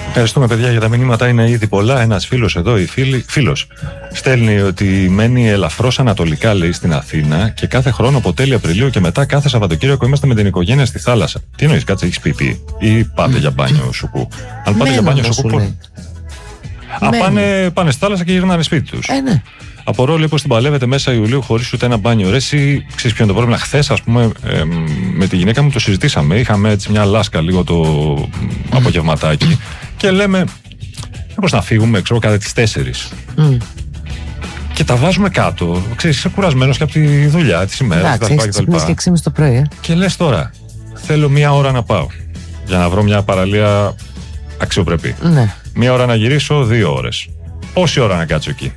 Ευχαριστούμε, παιδιά, για τα μηνύματα. Είναι ήδη πολλά. Ένας φίλος εδώ, φίλος, στέλνει ότι μένει ελαφρώς ανατολικά, λέει, στην Αθήνα και κάθε χρόνο από τέλη Απριλίου και μετά κάθε Σαββατοκύριακο είμαστε με την οικογένεια στη θάλασσα. Τι εννοείς, κάτσε, έχεις σπίτι ή πάτε για μπάνιο σουκού? Αν πάτε για μπάνιο σουκού, πάνε στη θάλασσα και γυρνάνε σπίτι τους. Ναι. Απορώ, λέει, πως την παλεύετε μέσα Ιουλίου χωρίς ούτε ένα μπάνιο. Ρε, εσύ ξέρεις ποιο είναι το πρόβλημα? Χθες, ας πούμε, με τη γυναίκα μου το συζητήσαμε. Είχαμε έτσι μια λάσκα λίγο το απογευματάκι και λέμε, μήπως να φύγουμε, ξέρω, κατά τις 4. Και τα βάζουμε κάτω. Ξέρεις, είσαι κουρασμένος και από τη δουλειά της ημέρας. Εντάξει, ξυπνήσεις και 6:30 το πρωί. Και λες τώρα, θέλω 1 ώρα να πάω για να βρω μια παραλία αξιοπρεπή. Ναι. 1 ώρα να γυρίσω, 2 ώρες. Πόση ώρα να κάτσω εκεί?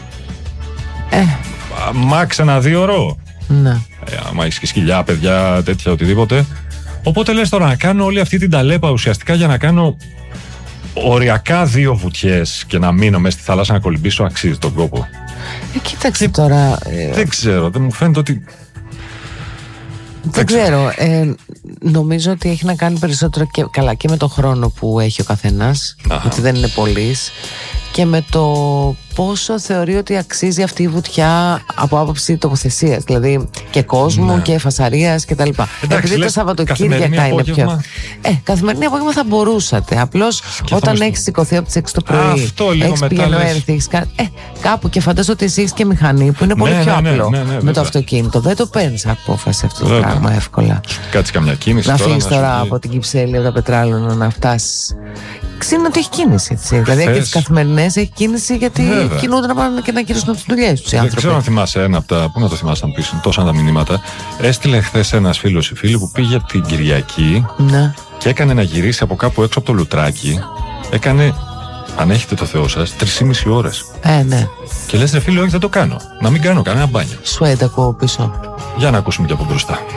Μάξ ένα 2ωρο. Ναι. Άμα έχεις και σκυλιά, παιδιά, τέτοια, οτιδήποτε. Οπότε λες τώρα να κάνω όλη αυτή την ταλέπα ουσιαστικά για να κάνω οριακά 2 βουτιές και να μείνω μέσα στη θάλασσα να κολυμπήσω, αξίζει τον κόπο? Κοίταξε τώρα. Δεν ξέρω, δεν μου φαίνεται ότι. Δεν ξέρω. Νομίζω ότι έχει να κάνει περισσότερο και καλά και με το χρόνο που έχει ο καθένας, ότι δεν είναι πολύς, και με το πόσο θεωρεί ότι αξίζει αυτή η βουτιά από άποψη τοποθεσίας, δηλαδή και κόσμου και φασαρίας κτλ. Επειδή το Σαββατοκύριακα είναι πιο. Καθημερινή απόγευμα θα μπορούσατε. Απλώς όταν έχεις σηκωθεί από τις 6 το πρωί, έχεις πηγαίνω έρθει, έχεις κάνει. Κάπου, και φαντάζομαι ότι εσύ έχεις και μηχανή που είναι πολύ πιο απλό με το αυτοκίνητο. Δεν το παίρνεις απόφαση αυτό το πράγμα εύκολα. Κάτσε καμιά κίνηση. Να φύγεις τώρα από την Κυψέλη, από τα Πετράλωνα, να φτάσεις. Ξέρω ότι έχει κίνηση, έτσι. Δηλαδή και τις καθημερινές έχει κίνηση, γιατί κινούνται να πάνε και να γυρίσουν από τις δουλειές τους οι άνθρωποι. Δεν ξέρω αν θυμάσαι ένα από τα. Πού να το θυμάσαι, αν πεις, τόσα τα μηνύματα. Έστειλε χθες ένας φίλος ή φίλη που πήγε την Κυριακή και έκανε να γυρίσει από κάπου έξω από το Λουτράκι. Έκανε, αν έχετε το Θεό σας, 3,5 ώρες. Ναι. Και λες, ρε φίλε, όχι, δεν το κάνω. Να μην κάνω κανένα μπάνιο. Σουέντ ακούω πίσω. Για να ακούσουμε και από μπροστά.